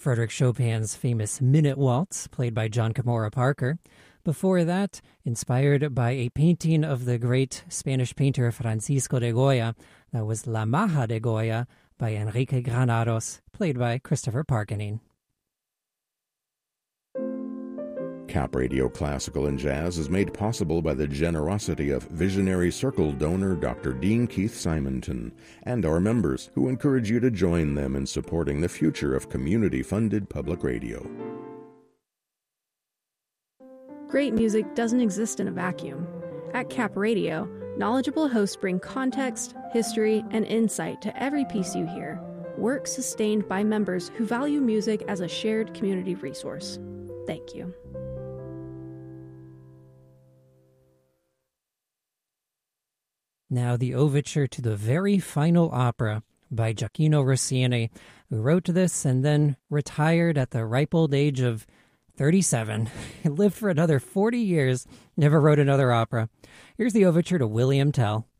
Frederick Chopin's famous Minute Waltz, played by John Camora Parker. Before that, inspired by a painting of the great Spanish painter Francisco de Goya, that was La Maja de Goya by Enrique Granados, played by Christopher Parkening. Cap Radio Classical and Jazz is made possible by the generosity of Visionary Circle donor Dr. Dean Keith Simonton and our members, who encourage you to join them in supporting the future of community-funded public radio. Great music doesn't exist in a vacuum. At Cap Radio, knowledgeable hosts bring context, history, and insight to every piece you hear. Work sustained by members who value music as a shared community resource. Thank you. Now the overture to the very final opera by Gioacchino Rossini, who wrote this and then retired at the ripe old age of 37. He lived for another 40 years, never wrote another opera. Here's the overture to William Tell.